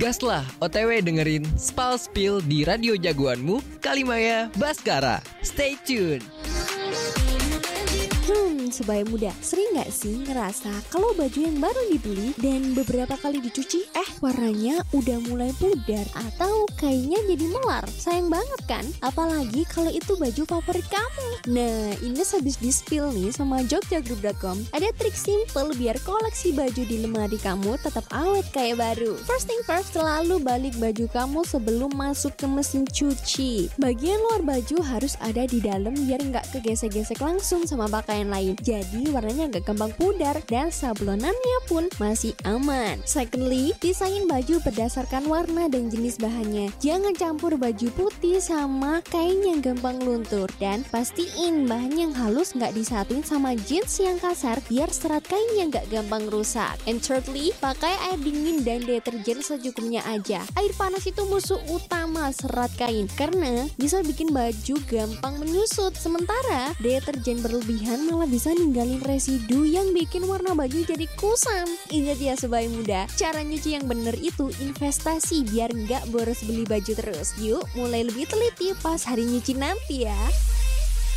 Gaslah OTW dengerin Spal Spill di radio jagoanmu, Kalimaya Baskara. Stay tune. Sebaya muda, sering gak sih ngerasa kalau baju yang baru dibeli dan beberapa kali dicuci, warnanya udah mulai pudar atau kayaknya jadi melar? Sayang banget kan? Apalagi kalau itu baju favorit kamu. Nah, Ines habis di-spill nih sama jogjagroup.com. Ada trik simple biar koleksi baju di lemari kamu tetap awet kayak baru. First thing first, selalu balik baju kamu sebelum masuk ke mesin cuci. Bagian luar baju harus ada di dalam biar nggak kegesek-gesek langsung sama pakaian lain. Jadi warnanya gak gampang pudar dan sablonannya pun masih aman. Secondly, desain baju berdasarkan warna dan jenis bahannya. Jangan campur baju putih sama kain yang gampang luntur. Dan pastiin bahan yang halus gak disatuin sama jeans yang kasar biar serat kainnya gak gampang rusak. And thirdly, pakai air dingin dan deterjen secukupnya aja. Air panas itu musuh utama serat kain karena bisa bikin baju gampang menyusut. Sementara deterjen berlebihan malah bisa ninggalin residu yang bikin warna baju jadi kusam. Ingat ya Sobat Muda, cara nyuci yang bener itu investasi biar nggak boros beli baju terus. Yuk mulai lebih teliti pas hari nyuci nanti ya.